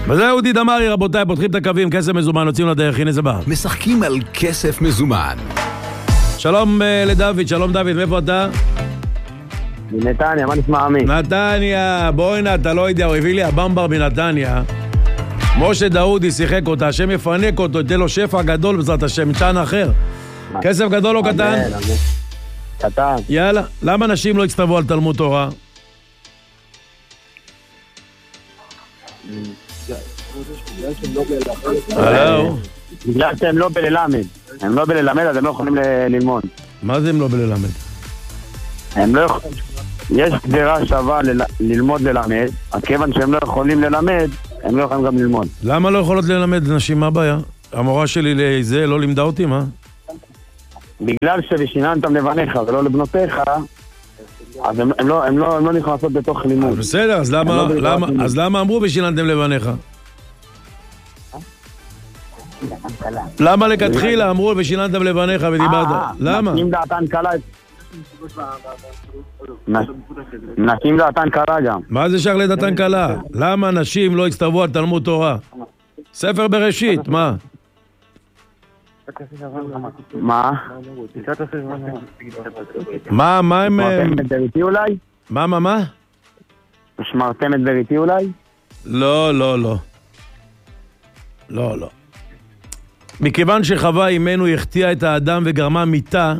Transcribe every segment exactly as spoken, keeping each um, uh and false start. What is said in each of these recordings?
וזה אודי דמרי, רבותיי, פותחים את הקווים, כסף מזומן, יוצאים לדרך, הנה זה בא. משחקים על כסף מזומן. שלום לדוד, שלום דוד, מאיפה אתה? בנתניה, מה נשמע עמי? נתניה, בואי נה, אתה לא יודע, הוא הביא לי הבמבר בנתניה. משה דאודי שיחק אותה, השם יפנק אותו, יתן לו שפע גדול בעזרת השם, מצ'אן אחר. כסף גדול או קטן? קטן. יאללה, למה נשים לא הצטוו על תלמוד תורה? הלו? בגלל שהם לא בללמד. הם לא בללמד, אז הם לא יכולים ללמוד. מה זה הם לא בללמד? הם לא יכולים... יש גזירה שווה ללמוד ללמד, אז כיוון שהם לא יכולים ללמד, הם לא יכולים גם ללמוד. למה לא יכולות ללמד נשים? מה הבעיה? המורה שלי לזה לא לימדה אותי, מה? בגלל שבשיננתם לבניך ולא לבנותיך, אז הם, הם, לא, הם, לא, הם לא נכנסות בתוך לימוד. בסדר, אז למה, לא למה, אז למה אמרו ושיננתם לבניך? למה לכתחילה אמרו ושיננתם לבניך ודיברת? למה? נשים דעתן קלה... נשים דעתן קלה גם. מה זה שייך לדעתן קלה? למה נשים לא הצטוו על תלמוד תורה? ספר בראשית, מה? מה? מה, מה הם... שמרתם את בריתי אולי? מה, מה, מה? שמרתם את בריתי אולי? לא, לא, לא. לא, לא. מכיוון שחווה אימנו החטיאה את האדם וגרמה מיתה,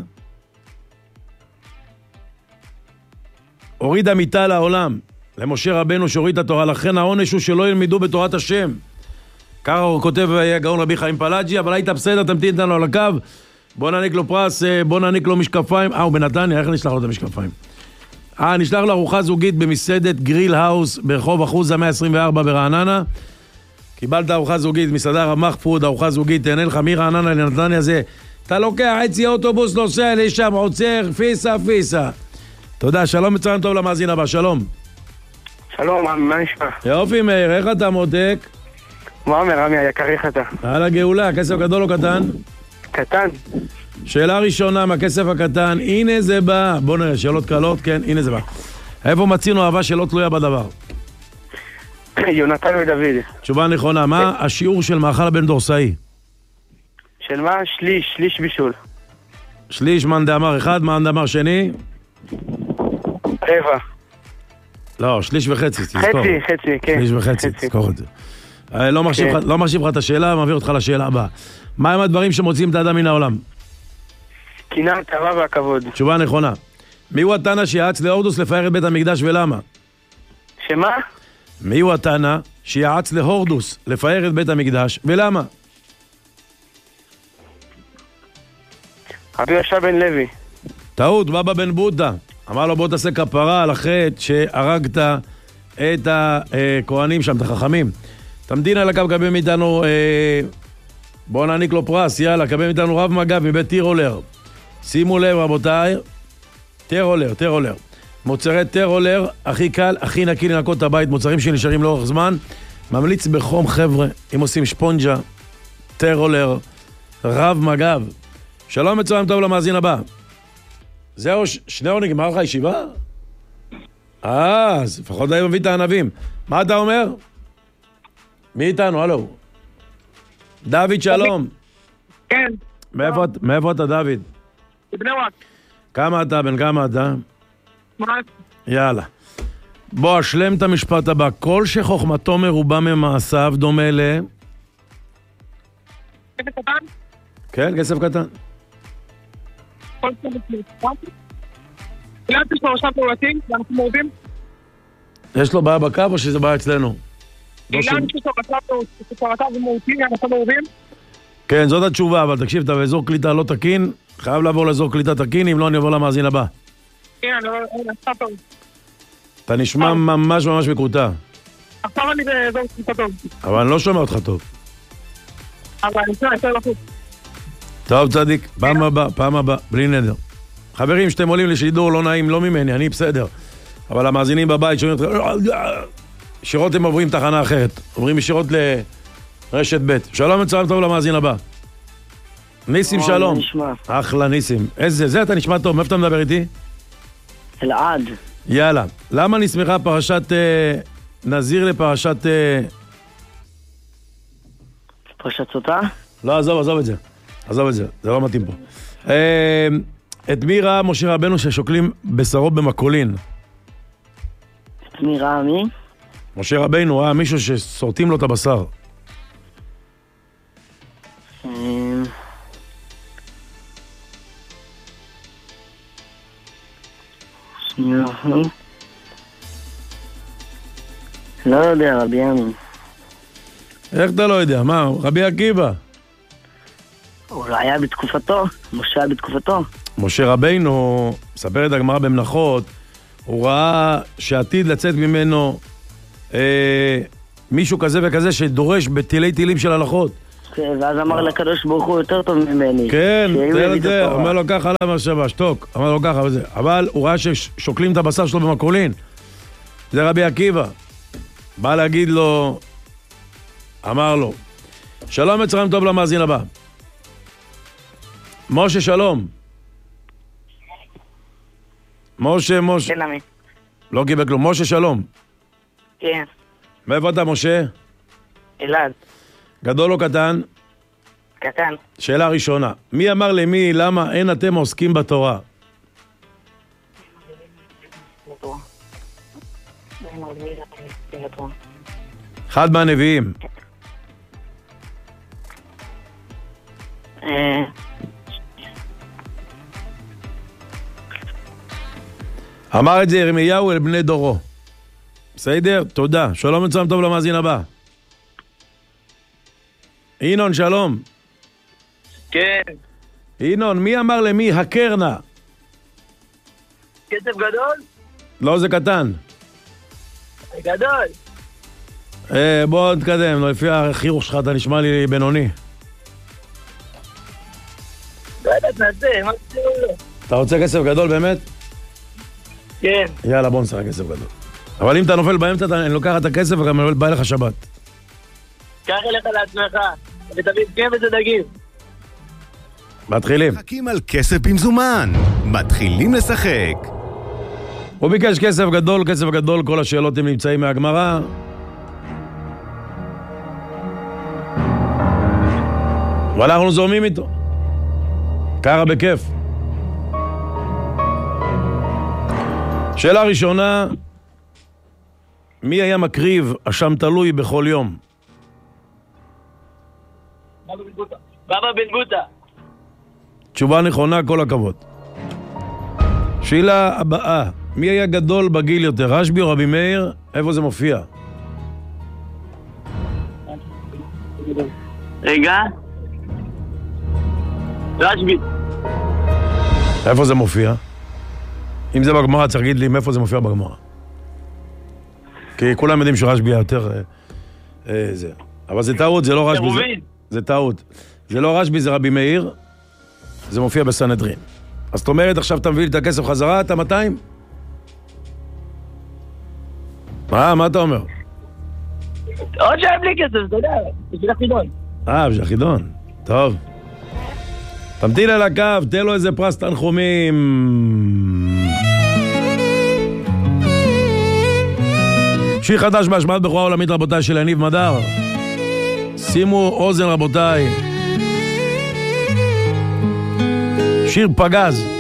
הורידה מיתה לעולם, למשה רבנו שהוריד את התורה, לכן העונש הוא שלא ילמדו בתורת השם. ככה הוא כותב הגאון רבי חיים פלאג'י, אבל היית בסדר, תמתין איתנו על הקו, בוא נעניק לו פרס, בוא נעניק לו משקפיים, אה, הוא בנתניה, איך נשלח לו את המשקפיים? אה, נשלח לו ארוחה זוגית במסעדת גריל האוס, ברחוב אחוז המאה עשרים וארבע ברעננה, קיבלת ארוחה זוגית, מסעדה רמח פוד, ארוחה זוגית, תהנה לך מרעננה לנתניה זה, אתה לוקח חצי אוטובוס, נוסע לשם, עוצר, פיסה, פיסה. תודה, שלום מצוין טוב למאזין הבא, שלום. שלום, מה נשמע? יופי מאיר, איך אתה מותק? מה אומר, עמי, היקר, איך אתה? על הגאולה, כסף גדול או קטן? קטן. שאלה ראשונה מהכסף הקטן, הנה זה בא. בוא נראה, שאלות קלות, כן, הנה זה בא. איפה מצינו אהבה שלא תלויה בדבר? יונתן ודוד. תשובה נכונה, מה השיעור של מאכל בן דורסאי? של מה? שליש, שליש בישול. שליש מאן דאמר אחד, מאן דאמר שני? רבע. לא, שליש וחצי, תזכור. חצי, חצי, כן. שליש וחצי, תזכור את זה. לא מחשיב לך את השאלה, מעביר אותך לשאלה הבאה. מה הם הדברים שמוצאים את האדם מן העולם? קנאה, תאווה והכבוד. תשובה נכונה. מי הוא התנא שיעץ להורדוס לפאר את בית המקדש ולמה? שמה? מי הוא התנא שיעץ להורדוס לפאר את בית המקדש ולמה? רבי יהושע בן לוי. טעות, בבא בן בוטה. אמר לו בוא תעשה כפרה על החטא שהרגת את הכהנים שם, את החכמים. תמתין על הקו, קבל מאיתנו, אה, בואו נעניק לו פרס, יאללה, קבל מאיתנו רב מגב מבית טירולר. שימו לב רבותיי, טירולר, טירולר. מוצרי טירולר, הכי קל, הכי נקי לנקות את הבית, מוצרים שנשארים לאורך זמן. ממליץ בחום חבר'ה, אם עושים שפונג'ה, טירולר, רב מגב. שלום מצוין טוב למאזין הבא. זהו, שניאור נגמר לך ישיבה? אה, אז לפחות די מביא את הענבים. מה אתה אומר? מי איתנו? הלו. דוד, שלום. כן. מאיפה אתה, דוד? בבני ברק. כמה אתה? בן כמה אתה? שמונה עשרה. יאללה. בוא, אשלם את המשפט הבא. כל שחוכמתו מרובה ממעשיו דומה ל... כסף קטן? כן, כסף קטן. כל כסף קטן? אילת יש לו עכשיו פעולתים, ואנחנו מורדים? יש לו בעיה בקו או שזה בעיה אצלנו? אילת יש לו פעולתיו ומורדים, ואנחנו מורדים? כן, זאת התשובה, אבל תקשיב, אתה באזור קליטה לא תקין, חייב לעבור לאזור קליטה תקין, אם לא אני אעבור למאזין הבא. כן, אני לא... טוב. אתה נשמע ממש ממש מקוטע. עכשיו אני באזור קליטה טוב. אבל אני לא שומע אותך טוב. אבל אני שומע יותר לחוץ. טוב צדיק, פעם הבא, פעם הבא, בלי נדר. חברים, שאתם עולים לשידור לא נעים, לא ממני, אני בסדר. אבל המאזינים בבית שומעים אותך... ישירות הם עוברים תחנה אחרת. עוברים ישירות לרשת ב'. שלום מצוין טוב למאזין הבא. ניסים שלום. אחלה ניסים. איזה, זה אתה נשמע טוב, מאיפה אתה מדבר איתי? אלעד. יאללה. למה נסמכה פרשת אה, נזיר לפרשת אה, פרשת סוטה? לא, עזוב, עזוב את זה. עזוב את זה, זה לא מתאים פה. אה, את מי ראה משה רבנו ששוקלים בשרו במקולין? את מי ראה מי? משה רבנו ראה מישהו שסורטים לו את הבשר. אמ, שנייה. לא יודע, רבי ימי. איך אתה לא יודע? מה, רבי עקיבא? אולי היה בתקופתו, משה היה בתקופתו. משה רבנו, מספרת הגמרא במנחות, הוא ראה שעתיד לצאת ממנו אה, מישהו כזה וכזה שדורש בתילי תילים של הלכות. כן, ואז אמר לקדוש ברוך הוא יותר טוב ממני. כן, שיהיה תראה לי את זה, התורה. אומר לו ככה למה שבה, שתוק, אמר לו ככה וזה. אבל הוא ראה ששוקלים את הבשר שלו במקולין. זה רבי עקיבא. בא להגיד לו, אמר לו, שלום וצהריים טוב למאזין הבא. משה שלום. משה, משה. כן, עמי. לא קיבל כלום. משה שלום. כן, מאיפה אתה, משה? אלעד. גדול או קטן? קטן. שאלה ראשונה. מי אמר למי למה אין אתם עוסקים בתורה? אחד מהנביאים. אה, אמר את זה ירמיהו אל בני דורו. בסדר? תודה. שלום וצהריים טוב למאזין הבא. ינון, שלום. כן. ינון, מי אמר למי הקרנה? כסף גדול? לא, זה קטן. גדול. אה, בוא נתקדם, לא, לפי החיוך שלך אתה נשמע לי בינוני. לא יודעת, נעשה, מה תצאו לו? אתה רוצה כסף גדול באמת? כן. יאללה, בוא נשחק כסף גדול. אבל אם אתה נופל באמצע, אתה- אני לוקח את הכסף וגם בא לך שבת. קח אליך לעצמך, ותביא כבש ודגים. מתחילים. משחקים על כסף במזומן. מתחילים לשחק. הוא ביקש כסף גדול, כסף גדול, כל השאלות הם נמצאים מהגמרא. ואנחנו זורמים איתו. ככה בכיף. שאלה ראשונה, מי היה מקריב אשם תלוי בכל יום? בבא בן בוטה. בבא בן בוטה. תשובה נכונה, כל הכבוד. שאלה הבאה, מי היה גדול בגיל יותר, רשב"י או רבי מאיר? איפה זה מופיע? רגע. רשב"י. איפה זה מופיע? אם זה בגמרא, צריך להגיד לי מאיפה זה מופיע בגמרא. כי כולם יודעים שרשב"י היה יותר... אה, אה, זה. אבל זה טעות, זה לא רשב"י. זה, זה טעות. זה לא רשב"י, זה רבי מאיר. זה מופיע בסנהדרין. אז זאת אומרת, עכשיו אתה מביא לי את הכסף חזרה, אתה מאתיים? מה, מה אתה אומר? עוד שהיה בלי כסף, אתה יודע, בשביל החידון. אה, בשביל החידון. טוב. תמתין על הקו, תן לו איזה פרס תנחומים. שיר חדש בהשמעת בכורה עולמית, רבותיי, של יניב מדר. שימו אוזן, רבותיי. שיר פגז.